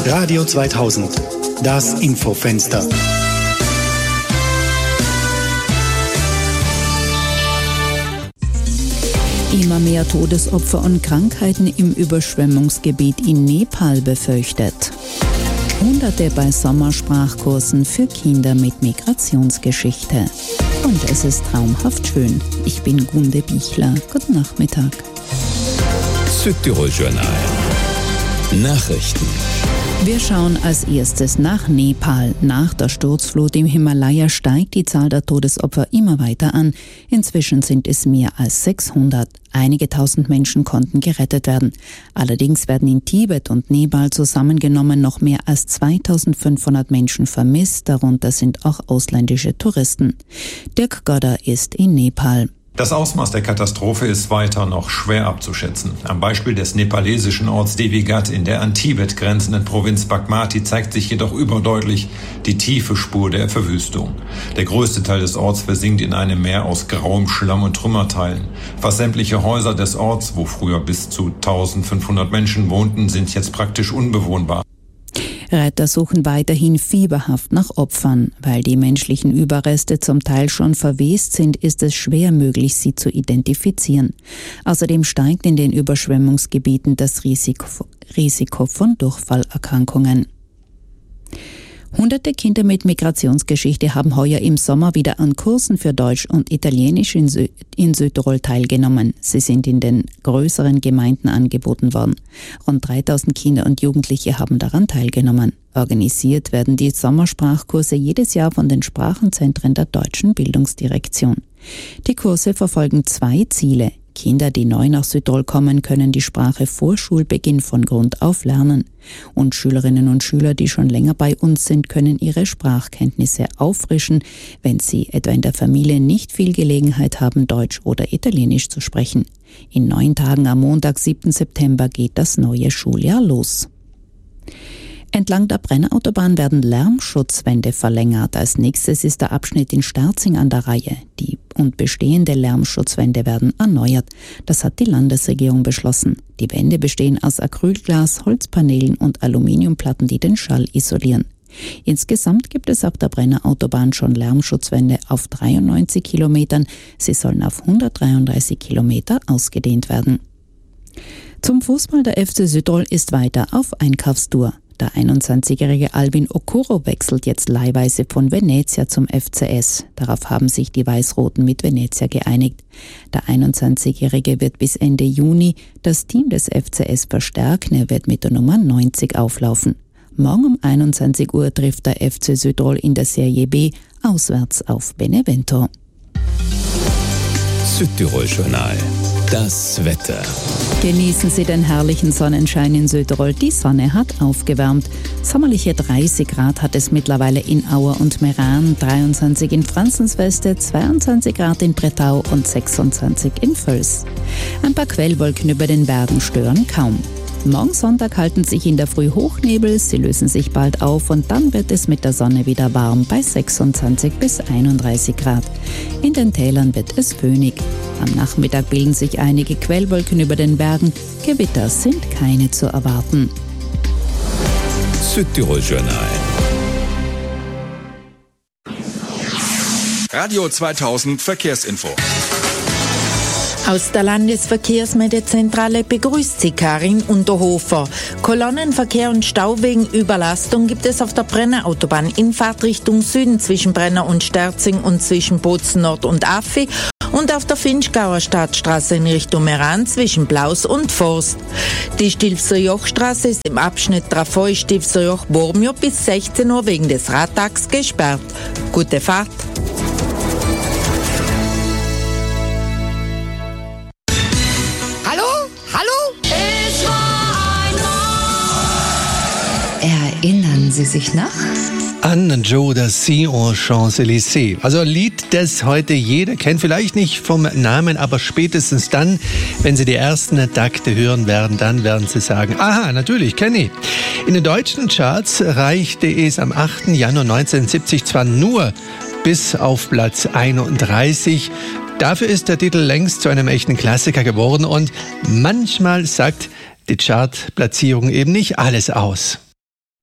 Radio 2000, das Infofenster. Immer mehr Todesopfer und Krankheiten im Überschwemmungsgebiet in Nepal befürchtet. Hunderte bei Sommersprachkursen für Kinder mit Migrationsgeschichte. Und es ist traumhaft schön. Ich bin Gunde Bichler. Guten Nachmittag. Südtirol-Journal. Nachrichten. Wir schauen als erstes nach Nepal. Nach der Sturzflut im Himalaya steigt die Zahl der Todesopfer immer weiter an. Inzwischen sind es mehr als 600. Einige tausend Menschen konnten gerettet werden. Allerdings werden in Tibet und Nepal zusammengenommen noch mehr als 2500 Menschen vermisst. Darunter sind auch ausländische Touristen. Dirk Godder ist in Nepal. Das Ausmaß der Katastrophe ist weiter noch schwer abzuschätzen. Am Beispiel des nepalesischen Orts Devigat in der an Tibet grenzenden Provinz Bagmati zeigt sich jedoch überdeutlich die tiefe Spur der Verwüstung. Der größte Teil des Orts versinkt in einem Meer aus grauem Schlamm und Trümmerteilen. Fast sämtliche Häuser des Orts, wo früher bis zu 1500 Menschen wohnten, sind jetzt praktisch unbewohnbar. Retter suchen weiterhin fieberhaft nach Opfern. Weil die menschlichen Überreste zum Teil schon verwest sind, ist es schwer möglich, sie zu identifizieren. Außerdem steigt in den Überschwemmungsgebieten das Risiko von Durchfallerkrankungen. Hunderte Kinder mit Migrationsgeschichte haben heuer im Sommer wieder an Kursen für Deutsch und Italienisch in Südtirol teilgenommen. Sie sind in den größeren Gemeinden angeboten worden. Rund 3000 Kinder und Jugendliche haben daran teilgenommen. Organisiert werden die Sommersprachkurse jedes Jahr von den Sprachenzentren der Deutschen Bildungsdirektion. Die Kurse verfolgen 2 Ziele. Kinder, die neu nach Südtirol kommen, können die Sprache vor Schulbeginn von Grund auf lernen. Und Schülerinnen und Schüler, die schon länger bei uns sind, können ihre Sprachkenntnisse auffrischen, wenn sie etwa in der Familie nicht viel Gelegenheit haben, Deutsch oder Italienisch zu sprechen. In 9 Tagen am Montag, 7. September geht das neue Schuljahr los. Entlang der Brennerautobahn werden Lärmschutzwände verlängert. Als nächstes ist der Abschnitt in Sterzing an der Reihe. Die und bestehende Lärmschutzwände werden erneuert. Das hat die Landesregierung beschlossen. Die Wände bestehen aus Acrylglas, Holzpanelen und Aluminiumplatten, die den Schall isolieren. Insgesamt gibt es auf der Brennerautobahn schon Lärmschutzwände auf 93 Kilometern. Sie sollen auf 133 Kilometer ausgedehnt werden. Zum Fußball, der FC Südtirol ist weiter auf Einkaufstour. Der 21-jährige Albin Okoro wechselt jetzt leihweise von Venezia zum FCS. Darauf haben sich die Weiß-Roten mit Venezia geeinigt. Der 21-jährige wird bis Ende Juni das Team des FCS verstärken. Er wird mit der Nummer 90 auflaufen. Morgen um 21 Uhr trifft der FC Südtirol in der Serie B auswärts auf Benevento. Südtirol-Journal. Das Wetter. Genießen Sie den herrlichen Sonnenschein in Südtirol. Die Sonne hat aufgewärmt. Sommerliche 30 Grad hat es mittlerweile in Auer und Meran, 23 in Franzensweste, 22 Grad in Bretau und 26 in Völs. Ein paar Quellwolken über den Bergen stören kaum. Morgen Sonntag halten sich in der Früh Hochnebel, sie lösen sich bald auf und dann wird es mit der Sonne wieder warm bei 26 bis 31 Grad. In den Tälern wird es föhnig. Am Nachmittag bilden sich einige Quellwolken über den Bergen. Gewitter sind keine zu erwarten. Südtirol-Journal. Radio 2000 Verkehrsinfo. Aus der Landesverkehrsmeldezentrale begrüßt sie Karin Unterhofer. Kolonnenverkehr und Stau wegen Überlastung gibt es auf der Brennerautobahn in Fahrtrichtung Süden zwischen Brenner und Sterzing und zwischen Bozen Nord und Affi und auf der Finchgauer Stadtstraße in Richtung Meran zwischen Blaus und Forst. Die Stilfser-Joch-Straße ist im Abschnitt Trafoi-Stilfser-Joch-Bormio bis 16 Uhr wegen des Radtags gesperrt. Gute Fahrt! Erinnern Sie sich noch? An Joe Dassin aux Champs-Élysées. Also ein Lied, das heute jeder kennt. Vielleicht nicht vom Namen, aber spätestens dann, wenn Sie die ersten Takte hören werden, dann werden Sie sagen, aha, natürlich, kenne ich. In den deutschen Charts reichte es am 8. Januar 1970 zwar nur bis auf Platz 31. Dafür ist der Titel längst zu einem echten Klassiker geworden und manchmal sagt die Chartplatzierung eben nicht alles aus.